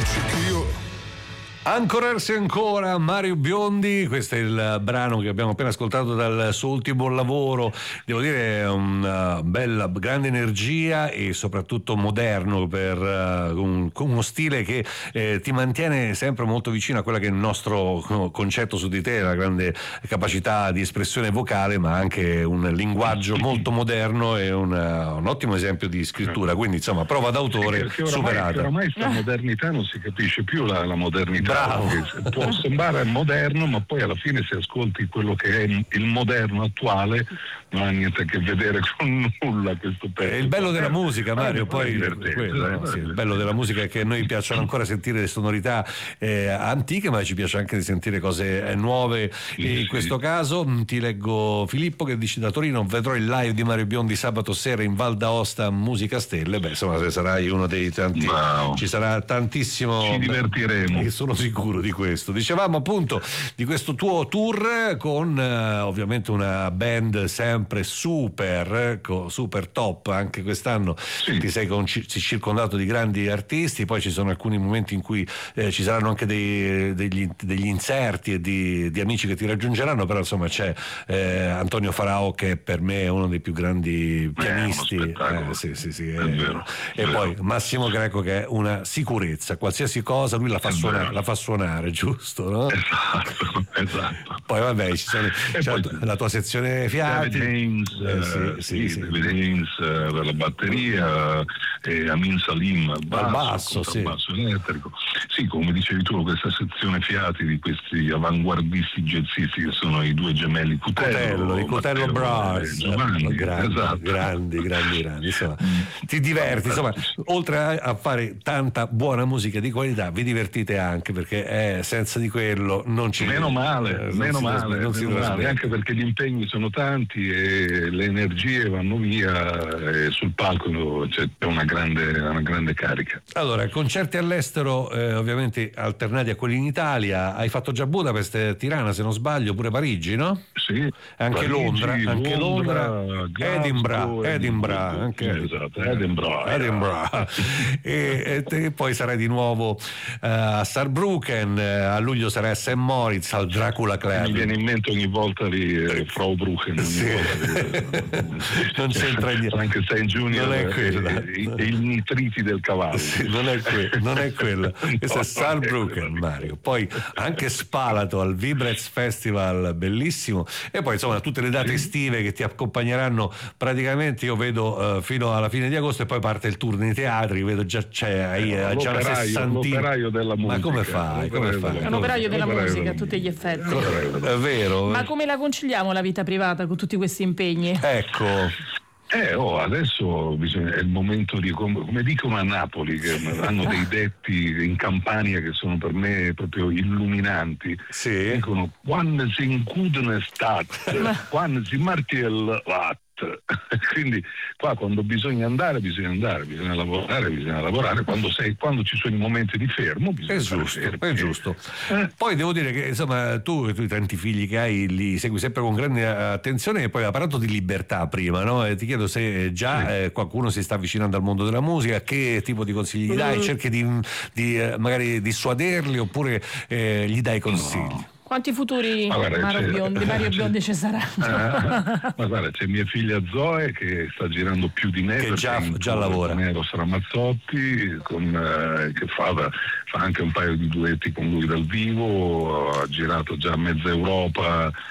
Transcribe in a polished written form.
Ancorarsi ancora, Mario Biondi, questo è il brano che abbiamo appena ascoltato dal suo ultimo lavoro, devo dire una bella, grande energia e soprattutto moderno con uno stile che ti mantiene sempre molto vicino a quella che è il nostro concetto su di te, la grande capacità di espressione vocale, ma anche un linguaggio molto moderno e un ottimo esempio di scrittura, quindi insomma prova d'autore superata. Oramai sta modernità non si capisce più la modernità. Bravo. Può sembrare moderno, ma poi alla fine se ascolti quello che è il moderno attuale non ha niente a che vedere con nulla questo pezzo. È il bello della musica, Mario, poi il bello della musica è che a noi piacciono ancora sentire le sonorità antiche, ma ci piace anche sentire cose nuove. In questo caso ti leggo Filippo che dice: da Torino vedrò il live di Mario Biondi sabato sera in Val d'Aosta, Musica Stelle. Beh, insomma, se sarai uno dei tanti, ci sarà tantissimo, ci divertiremo, sono sicuro di questo. Dicevamo appunto di questo tuo tour con ovviamente una band sempre super top. Anche quest'anno ti sei circondato di grandi artisti, poi ci sono alcuni momenti in cui ci saranno anche degli inserti e di amici che ti raggiungeranno, però insomma c'è Antonio Farao che per me è uno dei più grandi pianisti, è vero, e poi Massimo Greco che è una sicurezza, qualsiasi cosa lui la fa suonare, giusto, no? Esatto. Poi vabbè c'è la tua sezione fiati, David Haynes per la batteria e Amin Salim al basso elettrico. Sì, come dicevi tu, questa sezione fiati di questi avanguardisti jazzisti che sono i due gemelli Cutello, i Cutello Brothers, grandi, insomma, ti diverti, insomma, oltre a fare tanta buona musica di qualità vi divertite anche, perché senza di quello non ci meno male, anche perché gli impegni sono tanti e le energie vanno via e sul palco c'è una grande carica. Allora, concerti all'estero ovviamente alternati a quelli in Italia. Hai fatto già Budapest, Tirana se non sbaglio, pure Parigi, no? Sì, anche Parigi, Londra, Glasgow, Edinburgh, e poi sarai di nuovo a Saarbrücken, a luglio sarai a St. Moritz al Dracula Club. Mi viene in mente ogni volta di Frau Brucken, non c'entra niente, Frankenstein Junior, non è quella, e il nitriti del cavallo, non è quella. Questo è Saarbrücken, Mario. Poi anche Spalato al Vibrez Festival, bellissimo, e poi insomma tutte le date estive che ti accompagneranno praticamente, io vedo fino alla fine di agosto, e poi parte il tour nei teatri, vedo già c'è già una sessantina. L'operaio della musica. Ma come fai? È un operaio della musica a tutti gli effetti. È vero. Ma come la conciliamo la vita privata con tutti questi impegni? Ecco. Adesso è il momento di, come dicono a Napoli, che hanno dei detti in Campania che sono per me proprio illuminanti. Sì. Dicono: quando si includono stat, quando si martial vat. Quindi qua quando bisogna andare, bisogna lavorare, quando ci sono i momenti di fermo bisogna è giusto. Poi devo dire che insomma tu i tanti figli che hai li segui sempre con grande attenzione, e poi ha parlato di libertà prima, no? E ti chiedo se già qualcuno si sta avvicinando al mondo della musica, che tipo di consigli gli dai? Cerchi di magari dissuaderli oppure gli dai consigli? No. Quanti futuri Mario Biondi ci saranno? Ma guarda, c'è mia figlia Zoe che sta girando più di me, che già lavora con Eros Ramazzotti, che fa anche un paio di duetti con lui dal vivo, ha girato già mezza Europa